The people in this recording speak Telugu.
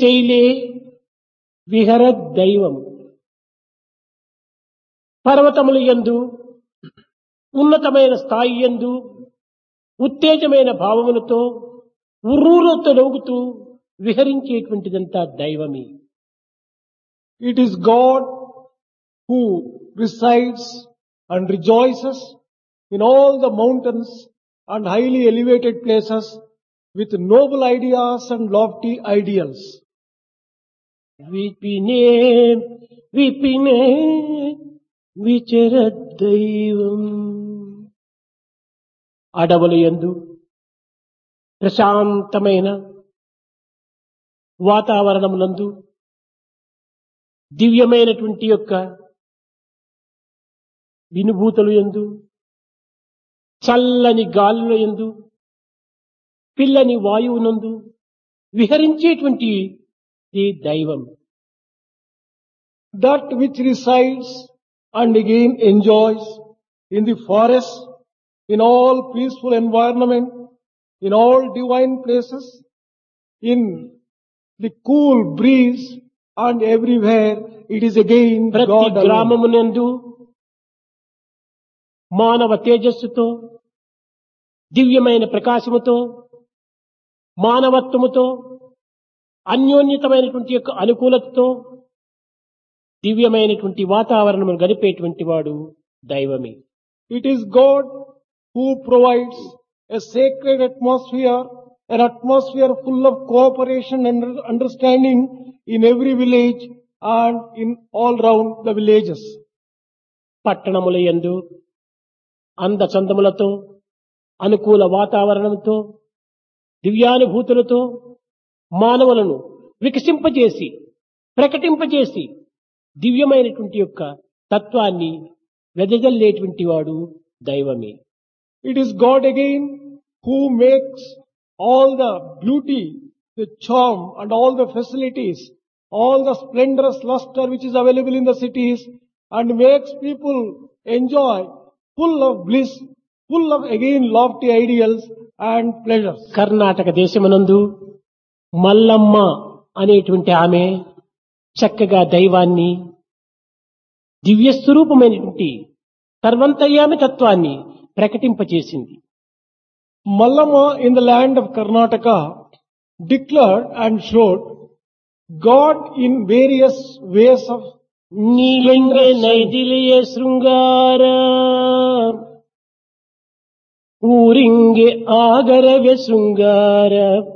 శైలే విహరద్ దైవం. పర్వతముల యందు ఉన్నతమైన స్థాయి యందు ఉత్తేజమైన భావములతో ఉర్రూరుతో నవ్వుతూ విహరించేటువంటిదంతా దైవమే. It is God who resides and rejoices in all the mountains and highly elevated places with noble ideas and lofty ideals. విపినే విపినే విచరద్ దైవం. అడవుల యందు ప్రశాంతమైన వాతావరణములందు దివ్యమైనటువంటి యొక్క వినుభూతులు యందు చల్లని గాలుల యందు పిల్లని వాయువునందు విహరించేటువంటి ఈ దైవం. That which resides and again enjoys in the forest, in all peaceful environment, in all divine places, in the cool breeze and everywhere, it is again ప్రతి God alone. గ్రామమునందు మానవ తేజస్సుతో దివ్యమైన ప్రకాశముతో మానవత్వముతో అన్యోన్యతమైనటువంటి యొక్క అనుకూలతతో దివ్యమైనటువంటి వాతావరణము గడిపేటువంటి వాడు దైవమే. It is God who provides a sacred atmosphere, an atmosphere full of cooperation and understanding in every village and in all round the villages. పట్టణముల యందు అందచందములతో అనుకూల వాతావరణంతో దివ్యానుభూతులతో మానవులను వికసింపజేసి ప్రకటింపజేసి దివ్యమైనటువంటి యొక్క తత్వాన్ని వెదజల్లేటువంటి వాడు దైవమే. It is God again who makes all the beauty, the charm and all the facilities, all the splendorous luster which is available in the cities and makes people enjoy full of bliss, full of again lofty ideals and pleasures. Karnataka దేశమునందు Mallamma అనేటువంటి ఆమె చక్కగా దైవాన్ని దివ్య స్వరూపమైనటువంటి సర్వంతర్యామి తత్వాన్ని ప్రకటింపచేసింది. Mallama in the land of Karnataka declared and showed God in various ways of నీలింగే నైదిలియ శృంగార ఊరింగే ఆగరవ్య శృంగార